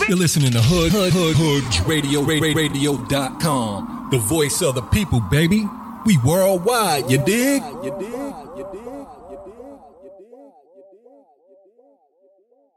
You're listening to HoodRadio.com. The voice of the people, baby. We worldwide, you dig?